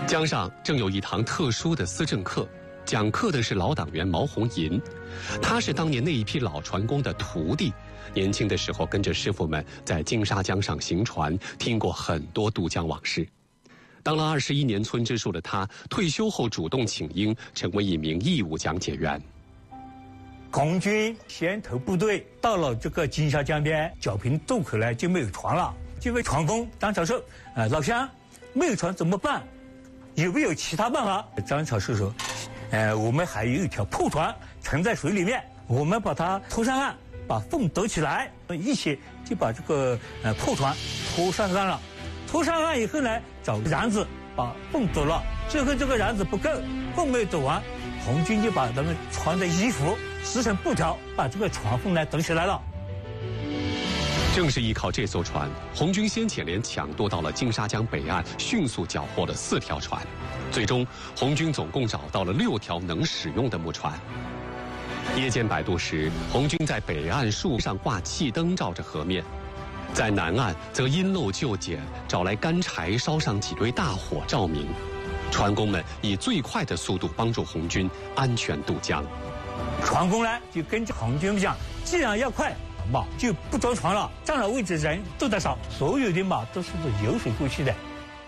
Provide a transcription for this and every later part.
江上正有一堂特殊的思政课，讲课的是老党员毛红银，他是当年那一批老船工的徒弟，年轻的时候跟着师傅们在金沙江上行船，听过很多渡江往事。当了21年村支书的他，退休后主动请缨，成为一名义务讲解员。 红军先头部队到了这个金沙江边，皎平渡口呢就没有船了，这位船工张朝寿，老乡，没有船怎么办？有没有其他办法？张朝寿说，我们还有一条破船沉在水里面，我们把它拖上岸，把缝兜起来，一起就把这个破船拖上岸了。拖上岸以后呢，找毡子把缝堵了，最后这个毡子不够，缝没有堵完，红军就把咱们穿的衣服撕成布条，把这个船缝呢堵起来了。 正是依靠这艘船，红军先前连抢夺到了金沙江北岸，迅速缴获了4条船。最终，红军总共找到了6条能使用的木船。夜间摆渡时，红军在北岸树上挂气灯照着河面，在南岸则因漏就简，找来干柴烧上几堆大火照明。船工们以最快的速度帮助红军安全渡江。 船工呢就跟着红军讲，既然要快，马就不着船了，站了位置人都得少，所有的马都是游水过去的。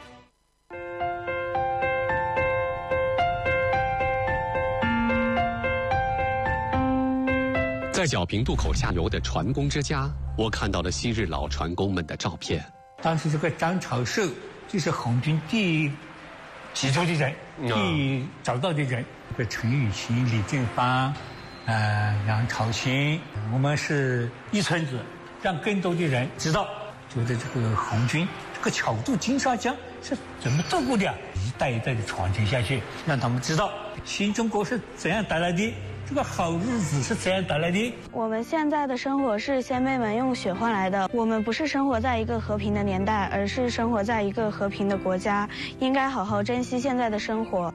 在皎平渡口下游的船工之家，我看到了昔日老船工们的照片。 当时这个张朝寿就是红军第一提出的人，第一找到的人。这个陈雨欣、李正芳、杨朝新，我们是一村子，让更多的人知道，觉得这个红军这个巧渡金沙江是怎么度过的，一代一代的传承下去，让他们知道新中国是怎样带来的，这个好日子是怎样带来的。 我们现在的生活是先辈们用血换来的，我们不是生活在一个和平的年代，而是生活在一个和平的国家，应该好好珍惜现在的生活。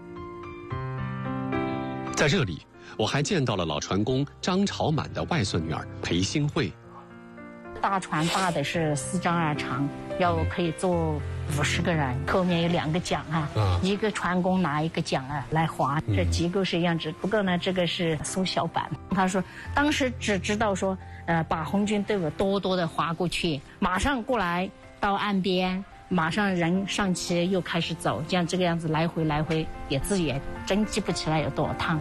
在这里，我还见到了老船工张朝满的外孙女儿裴新慧。 大船大的是4丈2长，要可以坐50个人，后面有2个桨啊，一个船工拿一个桨啊来划，这结构是一样子。不过呢，这个是缩小版。他说，当时只知道说，把红军队伍多多的划过去，马上过来到岸边，马上人上去又开始走，这个样子来回，也自己也真记不起来有多少趟。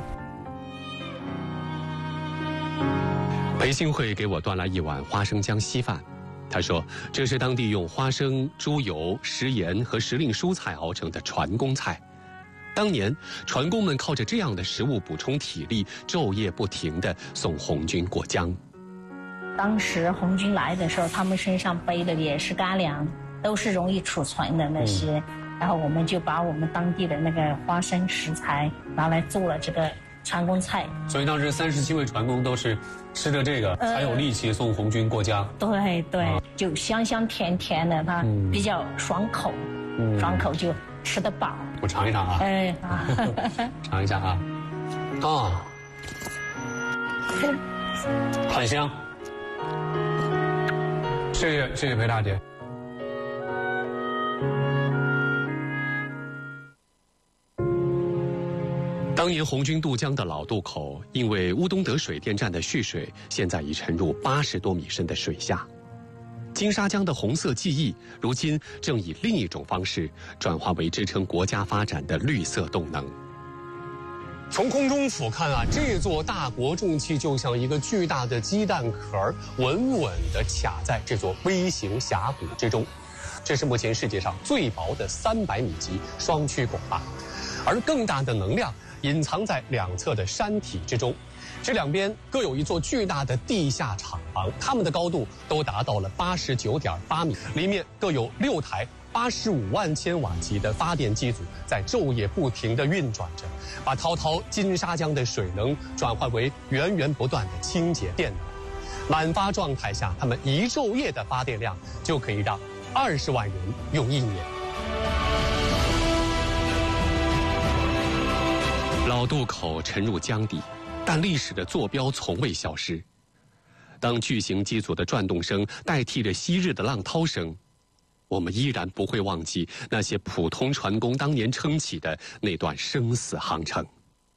裴新慧给我端来一碗花生姜稀饭，她说这是当地用花生、猪油、食盐和时令蔬菜熬成的船工菜。当年船工们靠着这样的食物补充体力，昼夜不停地送红军过江。 当时红军来的时候，他们身上背的也是干粮，都是容易储存的那些，然后我们就把我们当地的那个花生食材拿来做了这个船工菜。 所以当时37位船工都是吃着这个才有力气送红军过江。 对对，就香香甜甜的，它比较爽口，爽口就吃得饱。 我尝一尝啊。尝一下啊。很香。谢谢裴大姐。当年红军渡江的老渡口，因为乌东德水电站的蓄水，现在已沉入80多米深的水下。金沙江的红色记忆，如今正以另一种方式转化为支撑国家发展的绿色动能。从空中俯瞰啊，这座大国重器就像一个巨大的鸡蛋壳，稳稳地卡在这座微型峡谷之中。这是目前世界上最薄的300米级双曲拱坝，而更大的能量隐藏在2侧的山体之中。这两边各有一座巨大的地下厂房，它们的高度都达到了89.8米，里面各有6台85万千瓦级的发电机组在昼夜不停地运转着，把滔滔金沙江的水能转换为源源不断的清洁电能。满发状态下，他们一昼夜的发电量就可以让20万人用1年。老渡口沉入江底，但历史的坐标从未消失。当巨型机组的转动声代替着昔日的浪涛声， 我们依然不会忘记那些普通船工当年撑起的那段生死航程。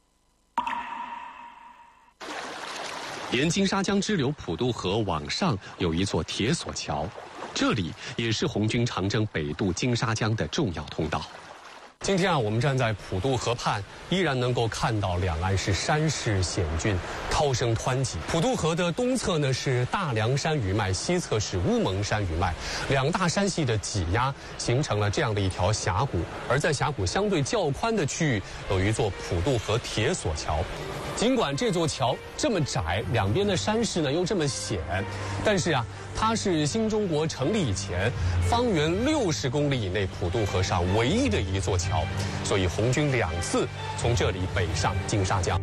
沿金沙江支流普渡河往上有一座铁索桥，这里也是红军长征北渡金沙江的重要通道。今天啊，我们站在普渡河畔，依然能够看到两岸是山势险峻，涛声湍急。普渡河的东侧呢是大凉山余脉，西侧是乌蒙山余脉，两大山系的挤压形成了这样的一条峡谷。而在峡谷相对较宽的区域，有一座普渡河铁索桥。尽管这座桥这么窄，两边的山势呢又这么险，但是啊，它是新中国成立以前方圆60公里以内普渡河上唯一的一座桥，所以红军2次从这里北上金沙江。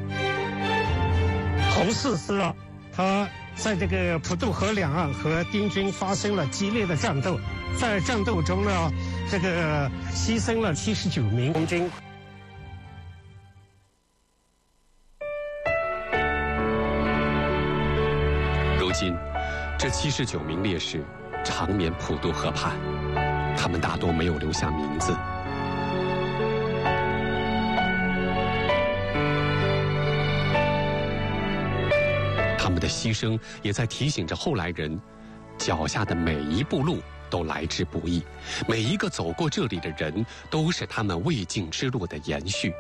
红四师他在这个普渡河两岸和丁军发生了激烈的战斗，在战斗中呢，这个牺牲了79名红军。 如今，这79名烈士长眠普渡河畔，他们大多没有留下名字。他们的牺牲也在提醒着后来人，脚下的每一步路都来之不易，每一个走过这里的人都是他们未尽之路的延续。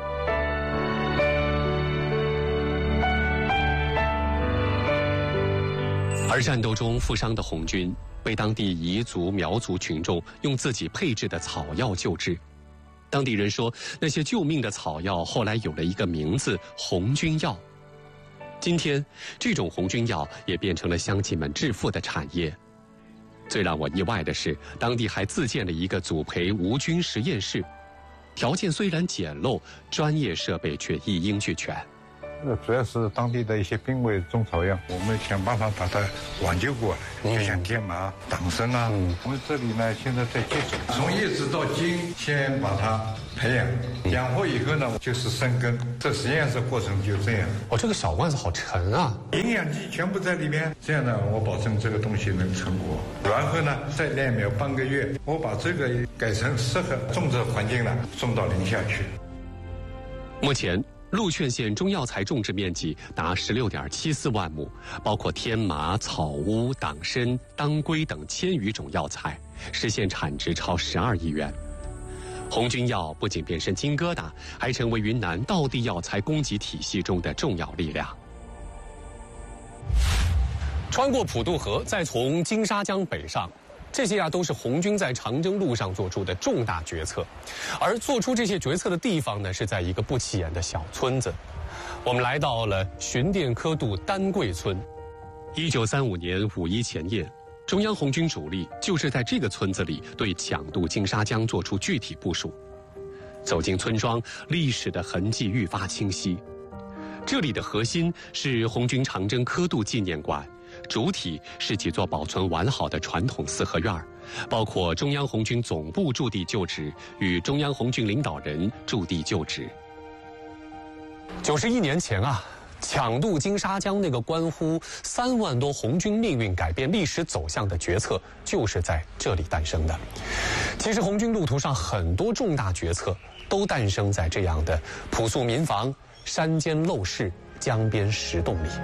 而战斗中负伤的红军被当地彝族、苗族群众用自己配制的草药救治。当地人说，那些救命的草药后来有了一个名字——红军药。今天，这种红军药也变成了乡亲们致富的产业。最让我意外的是，当地还自建了一个祖培无菌实验室，条件虽然简陋，专业设备却一应俱全。 主要是当地的一些濒危中草药，我们想办法把它挽救过来，就像天麻、党参啊。我们这里呢，现在在接种，从叶子到茎，先把它培养，养活以后呢，就是生根。这实验室过程就这样。 这个小罐子好沉啊！ 营养剂全部在里面，这样呢，我保证这个东西能成果。然后呢，再练苗半个月，我把这个改成适合种植环境了，送到宁夏去。 目前，鹿劝县中药材种植面积达16.74万亩，包括天麻、草乌、党参、当归等1000余种药材，实现产值超12亿元。红军药不仅变身金疙瘩，还成为云南道地药材供给体系中的重要力量。穿过普渡河，再从金沙江北上，这些都是红军在长征路上做出的重大决策，而做出这些决策的地方呢，是在一个不起眼的小村子。我们来到了巡甸科渡丹桂村。1935年5·1前夜，中央红军主力就是在这个村子里对抢渡金沙江做出具体部署。走进村庄，历史的痕迹愈发清晰。这里的核心是红军长征科渡纪念馆。主体是几座保存完好的传统四合院，包括中央红军总部驻地旧址与中央红军领导人驻地旧址。91年前啊，抢渡金沙江那个关乎3万多红军命运、改变历史走向的决策，就是在这里诞生的。其实红军路途上很多重大决策都诞生在这样的朴素民房、山间陋室、江边石洞里。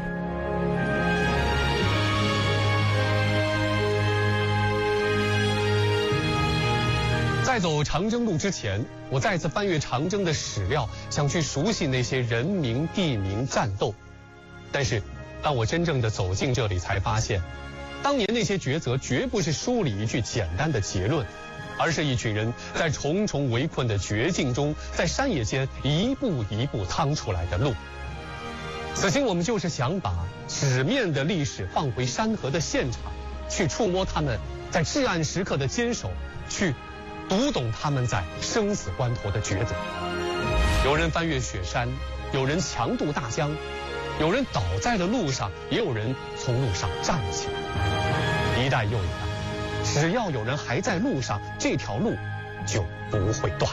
在走长征路之前，我再次翻阅长征的史料，想去熟悉那些人名、地名、战斗。但是，当我真正的走进这里，才发现，当年那些抉择绝不是梳理一句简单的结论，而是一群人在重重围困的绝境中，在山野间一步一步趟出来的路。此行我们就是想把纸面的历史放回山河的现场，去触摸他们在至暗时刻的坚守，去读懂他们在生死关头的抉择。有人翻越雪山，有人强渡大江，有人倒在了路上，也有人从路上站起来。一代又一代，只要有人还在路上，这条路就不会断。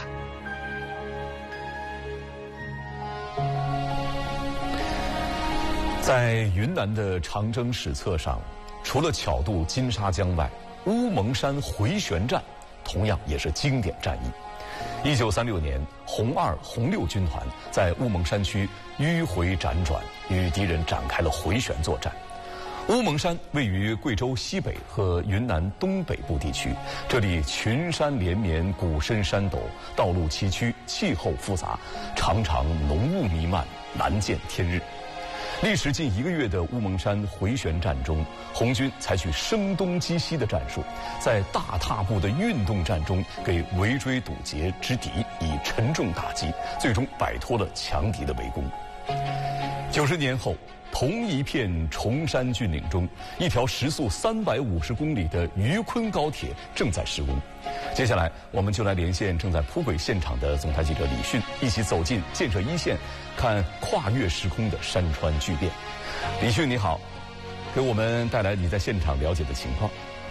在云南的长征史册上，除了巧渡金沙江外， 乌蒙山回旋战，同样也是经典战役。1936年，红2、红6军团在乌蒙山区迂回辗转，与敌人展开了回旋作战。乌蒙山位于贵州西北和云南东北部地区，这里群山连绵，谷深山陡，道路崎岖，气候复杂，常常浓雾弥漫，难见天日。历时近1个月的乌蒙山回旋战中，红军采取声东击西的战术，在大踏步的运动战中给围追堵截之敌以沉重打击，最终摆脱了强敌的围攻。90年后，同一片崇山峻岭中，一条时速350公里的禺昆高铁正在施工。接下来，我们就来连线正在铺轨现场的总台记者李迅，一起走进建设一线，看跨越时空的山川巨变。李迅，你好，给我们带来你在现场了解的情况。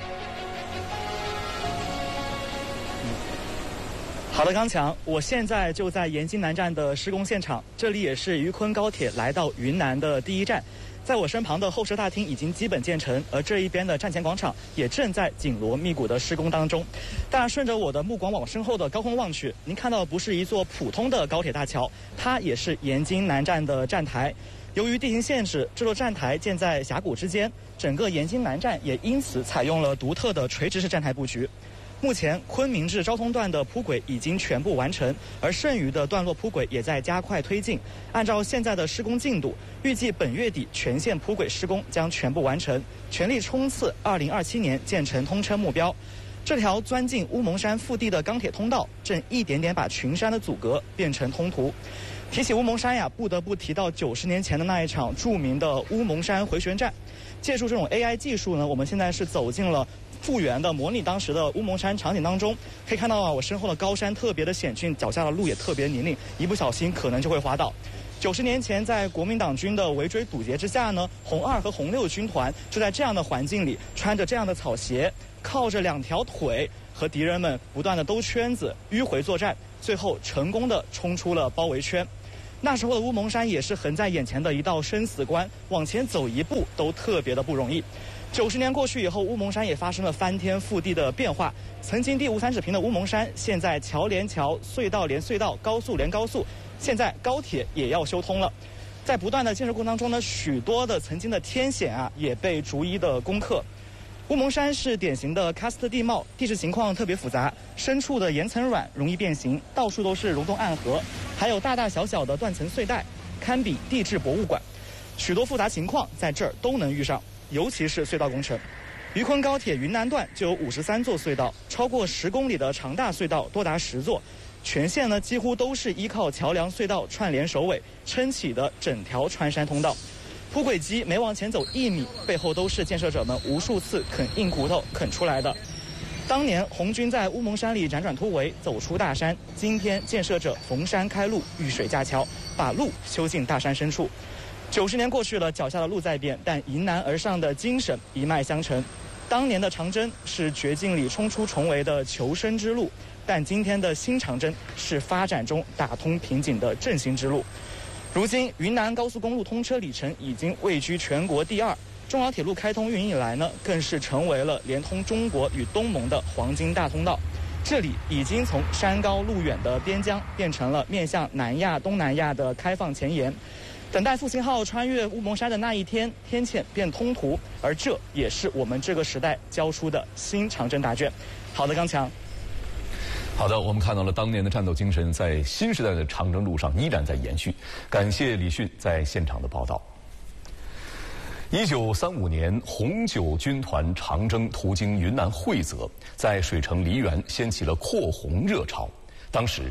好的，刚强，我现在就在延津南站的施工现场，这里也是禺昆高铁来到云南的第一站。在我身旁的候车大厅已经基本建成，而这一边的站前广场也正在紧锣密鼓的施工当中。当然，顺着我的目光往身后的高空望去，您看到的不是一座普通的高铁大桥，它也是延津南站的站台。由于地形限制，这座站台建在峡谷之间，整个延津南站也因此采用了独特的垂直式站台布局。目前，昆明至昭通段的铺轨已经全部完成，而剩余的段落铺轨也在加快推进。按照现在的施工进度，预计本月底全线铺轨施工将全部完成，全力冲刺2027年建成通车目标。这条钻进乌蒙山腹地的钢铁通道，正一点点把群山的阻隔变成通途。提起乌蒙山呀，不得不提到90年前的那一场著名的乌蒙山回旋战。借助这种 AI 技术呢，我们现在是走进了复原的模拟当时的乌蒙山场景当中，可以看到啊，我身后的高山特别的险峻，脚下的路也特别泥泞，一不小心可能就会滑倒。90年前，在国民党军的围追堵截之下呢，红2和红6军团就在这样的环境里，穿着这样的草鞋，靠着2条腿和敌人们不断的兜圈子，迂回作战，最后成功的冲出了包围圈。那时候的乌蒙山也是横在眼前的一道生死关，往前走一步都特别的不容易。90年过去以后，乌蒙山也发生了翻天覆地的变化。曾经地无3尺平的乌蒙山，现在桥连桥，隧道连隧道，高速连高速，现在高铁也要修通了。在不断的建设过程当中呢，许多的曾经的天险啊，也被逐一的攻克。乌蒙山是典型的喀斯特地貌，地质情况特别复杂，深处的岩层软，容易变形，到处都是溶洞暗河，还有大大小小的断层隧带，堪比地质博物馆。许多复杂情况在这儿都能遇上，尤其是隧道工程。禺昆高铁云南段就有53座隧道，超过10公里的长大隧道多达10座，全线呢几乎都是依靠桥梁隧道串联首尾撑起的整条穿山通道。铺轨机每往前走1米，背后都是建设者们无数次啃硬骨头啃出来的。当年红军在乌蒙山里辗转突围，走出大山，今天建设者逢山开路，遇水架桥，把路修进大山深处。90年过去了，脚下的路在变，但迎难而上的精神一脉相承。当年的长征是绝境里冲出重围的求生之路，但今天的新长征是发展中打通瓶颈的振兴之路。如今，云南高速公路通车里程已经位居全国第2，中老铁路开通运营以来呢，更是成为了连通中国与东盟的黄金大通道。这里已经从山高路远的边疆变成了面向南亚、东南亚的开放前沿。等待复兴号穿越乌蒙山的那一天，天堑变通途，而这也是我们这个时代交出的新长征答卷。好的，刚强。 好的，我们看到了当年的战斗精神在新时代的长征路上依然在延续。感谢李迅在现场的报道。1935年，红9军团长征途经云南会泽，在水城梨园掀起了扩红热潮。当时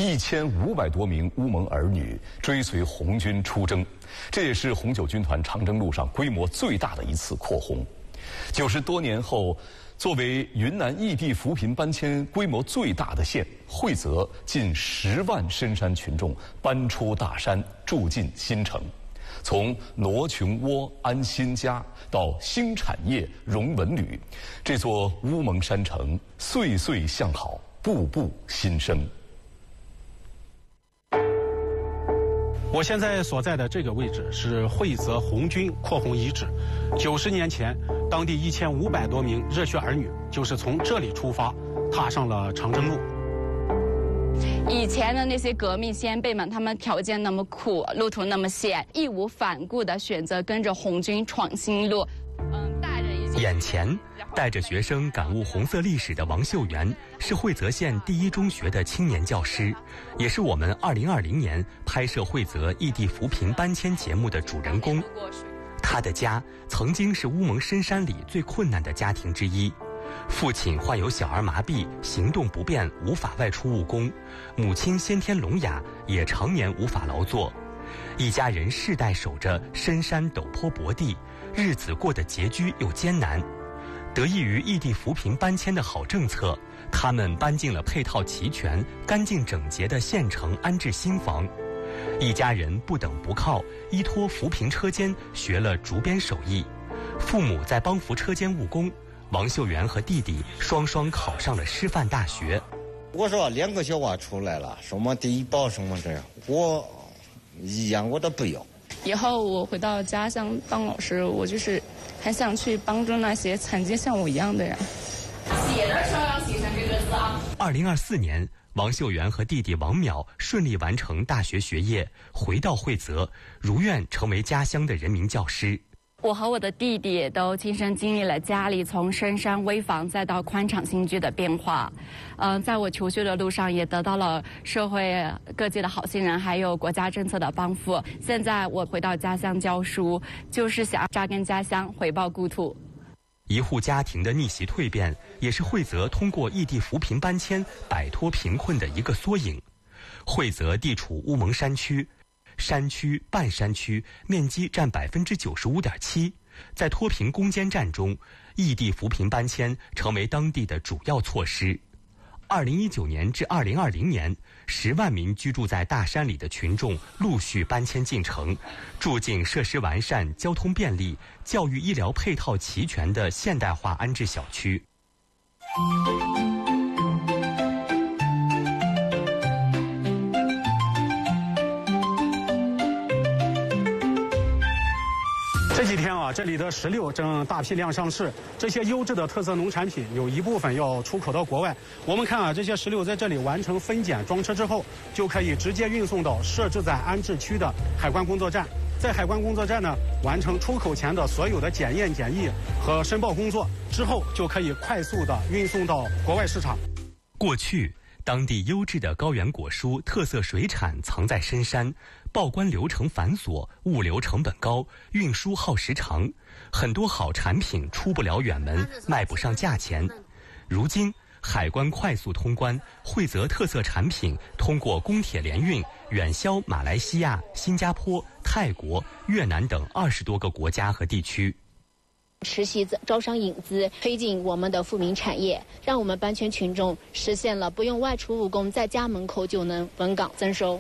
1500多名乌蒙儿女追随红军出征，这也是红9军团长征路上规模最大的一次扩红。90多年后，作为云南异地扶贫搬迁规模最大的县，会泽近10万深山群众搬出大山，住进新城。从挪穷窝安新家到兴产业融文旅，这座乌蒙山城岁岁向好，步步新生。 我现在所在的这个位置是会泽红军扩红遗址。90年前， 当地1500多名热血儿女就是从这里出发，踏上了长征路。 以前的那些革命先辈们，他们条件那么苦，路途那么险，义无反顾地选择跟着红军闯新路。 眼前带着学生感悟红色历史的王秀元，是惠泽县第一中学的青年教师，也是我们2020年拍摄惠泽异地扶贫搬迁节目的主人公。他的家曾经是乌蒙深山里最困难的家庭之一，父亲患有小儿麻痹，行动不便，无法外出务工；母亲先天聋哑，也常年无法劳作。一家人世代守着深山陡坡薄地，日子过得拮据又艰难。得益于异地扶贫搬迁的好政策，他们搬进了配套齐全、干净整洁的县城安置新房。一家人不等不靠，依托扶贫车间学了竹编手艺。父母在帮扶车间务工，王秀元和弟弟双双考上了师范大学。 我说2个小娃出来了，什么低保什么这，我一样我都不要。 以后我回到家乡当老师，我就是很想去帮助那些曾经像我一样的人。 写的时候要写成这个字啊。2024年，王秀元和弟弟王淼顺利完成大学学业，回到惠泽，如愿成为家乡的人民教师。 我和我的弟弟也都亲身经历了家里从深山危房再到宽敞新居的变化。在我求学的路上也得到了社会各界的好心人还有国家政策的帮扶。现在我回到家乡教书，就是想扎根家乡，回报故土。 一户家庭的逆袭蜕变，也是惠泽通过异地扶贫搬迁摆脱贫困的一个缩影。惠泽地处乌蒙山区，山区、半山区面积占95.7%，在脱贫攻坚战中，异地扶贫搬迁成为当地的主要措施。2019年至2020年，10万名居住在大山里的群众陆续搬迁进城，住进设施完善、交通便利、教育医疗配套齐全的现代化安置小区。 这几天啊，这里的石榴正大批量上市。这些优质的特色农产品有一部分要出口到国外。我们看啊，这些石榴在这里完成分拣装车之后，就可以直接运送到设置在安置区的海关工作站。在海关工作站呢，完成出口前的所有的检验、检疫和申报工作之后，就可以快速的运送到国外市场。 过去，当地优质的高原果蔬、特色水产藏在深山，报关流程繁琐，物流成本高，运输耗时长，很多好产品出不了远门，卖不上价钱。如今，海关快速通关，惠泽特色产品通过公铁联运，远销马来西亚、新加坡、泰国、越南等20多个国家和地区。 实习招商引资，推进我们的富民产业，让我们搬迁群众实现了不用外出务工，在家门口就能稳岗增收。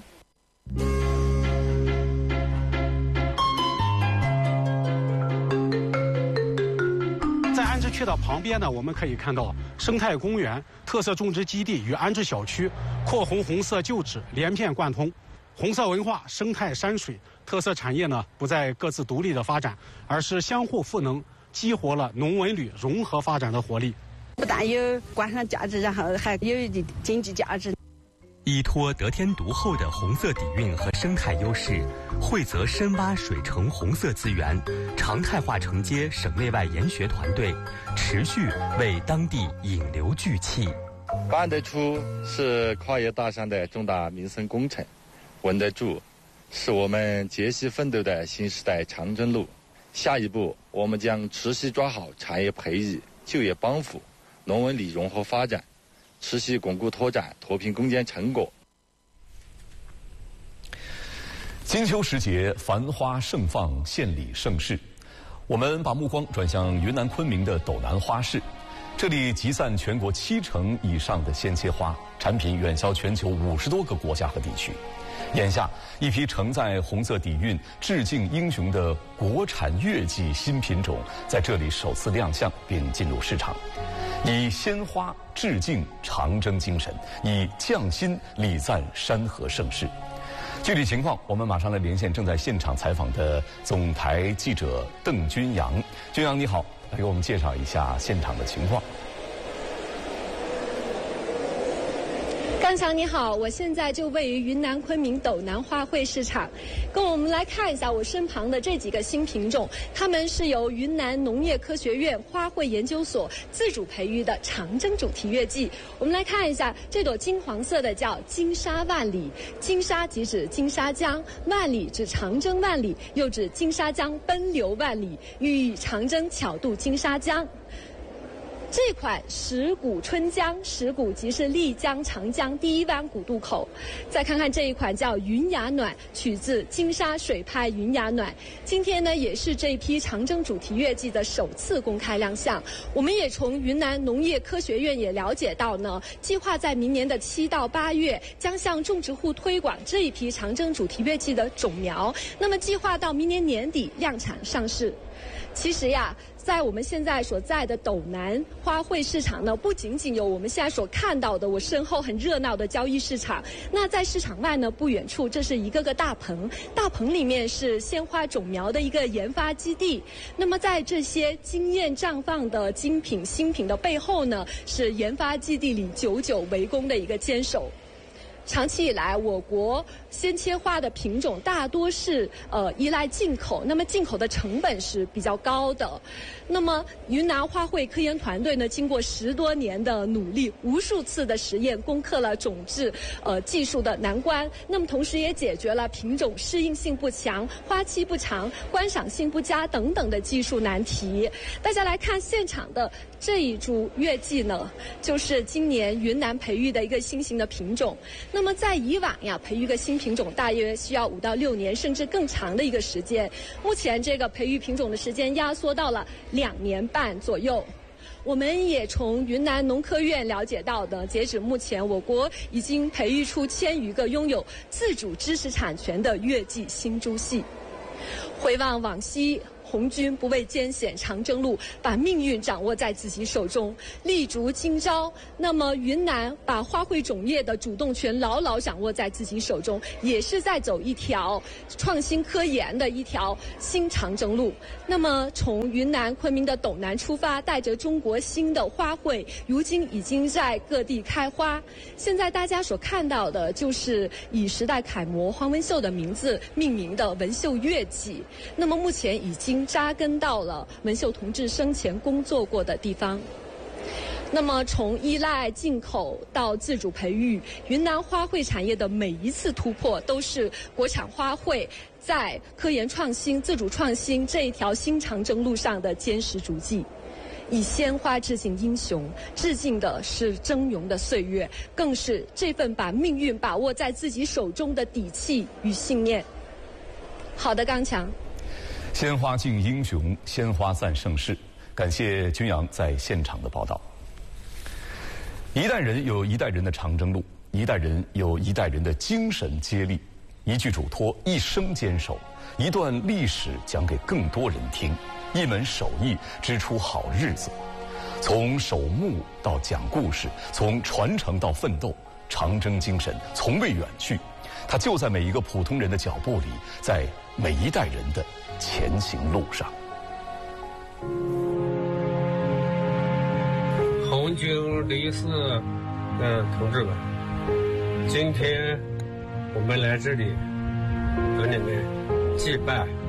在安置区的旁边呢，我们可以看到生态公园、特色种植基地与安置小区，扩红红色旧址连片贯通。红色文化、生态山水、特色产业呢，不再各自独立的发展，而是相互赋能，激活了农文旅融合发展的活力。 不但有观赏价值，然后还有一定经济价值。 依托得天独厚的红色底蕴和生态优势，惠泽深挖水城红色资源，常态化承接省内外研学团队，持续为当地引流聚气。 办得出是跨越大山的重大民生工程，稳得住是我们艰辛奋斗的新时代长征路。下一步，我们将持续抓好产业培育、就业帮扶、农文旅融合发展，持续巩固拓展脱贫攻坚成果。 金秋时节，繁花盛放，献礼盛世。我们把目光转向云南昆明的斗南花市，这里集散全国70%以上的鲜切花，产品远销全球50多个国家和地区。眼下，一批承载红色底蕴、致敬英雄的国产月季新品种在这里首次亮相并进入市场，以鲜花致敬长征精神，以匠心礼赞山河盛世。具体情况，我们马上来连线正在现场采访的总台记者邓君阳。君阳你好， 来给我们介绍一下现场的情况。 刚强你好，我现在就位于云南昆明斗南花卉市场，跟我们来看一下我身旁的这几个新品种，它们是由云南农业科学院花卉研究所自主培育的长征主题月季。我们来看一下这朵金黄色的叫金沙万里，金沙即指金沙江，万里指长征万里，又指金沙江奔流万里，寓意长征巧渡金沙江。这款石鼓春江，石鼓即是丽江长江第一湾古渡口。再看看这一款叫云雅暖，取自金沙水拍云雅暖。今天呢，也是这批长征主题月季的首次公开亮相。我们也从云南农业科学院也了解到呢，计划在明年的7到8月将向种植户推广这一批长征主题月季的种苗，那么计划到明年年底量产上市。其实呀，在我们现在所在的斗南花卉市场呢，不仅仅有我们现在所看到的我身后很热闹的交易市场，那在市场外呢，不远处这是一个个大棚，大棚里面是鲜花种苗的一个研发基地。那么在这些惊艳绽放的精品新品的背后呢，是研发基地里久久为功的一个坚守。长期以来，我国鲜切花的品种大多是依赖进口，那么进口的成本是比较高的。那么云南花卉科研团队呢，经过10多年的努力，无数次的实验，攻克了种质技术的难关。那么同时也解决了品种适应性不强、花期不长、观赏性不佳等等的技术难题。大家来看现场的这一株月季呢，就是今年云南培育的一个新型的品种。那么在以往呀，培育个新品种大约需要5到6年，甚至更长的一个时间。目前这个培育品种的时间压缩到了2年半左右。我们也从云南农科院了解到的，截止目前，我国已经培育出1000余个拥有自主知识产权的月季新株系。回望往昔，红军不畏艰险长征路，把命运掌握在自己手中，立足今朝。那么云南把花卉种业的主动权牢牢掌握在自己手中，也是在走一条创新科研的一条新长征路。那么从云南昆明的斗南出发，带着中国新的花卉，如今已经在各地开花。现在大家所看到的就是以时代楷模黄文秀的名字命名的文秀月季。那么目前已经扎根到了文秀同志生前工作过的地方。那么从依赖进口到自主培育，云南花卉产业的每一次突破，都是国产花卉在科研创新、自主创新这一条新长征路上的坚实足迹。以鲜花致敬英雄，致敬的是峥嵘的岁月，更是这份把命运把握在自己手中的底气与信念。好的，刚强。 鲜花敬英雄，鲜花赞盛世。感谢军阳在现场的报道。一代人有一代人的长征路，一代人有一代人的精神接力。一句嘱托，一生坚守；一段历史讲给更多人听；一门手艺织出好日子。从守墓到讲故事，从传承到奋斗，长征精神从未远去。它就在每一个普通人的脚步里，在每一代人的前行路上。 红军烈士同志们，今天我们来这里和你们祭拜